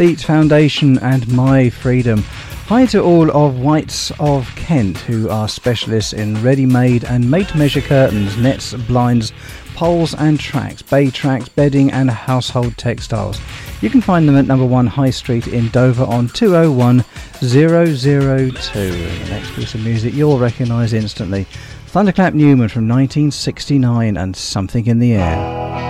Beat Foundation and My Freedom. Hi to all of Whites of Kent, who are specialists in ready-made and made-to-measure curtains, nets, blinds, poles and tracks, bay tracks, bedding and household textiles. You can find them at number 1 High Street in Dover on 201002. The next piece of music you'll recognise instantly. Thunderclap Newman from 1969 and Something in the Air.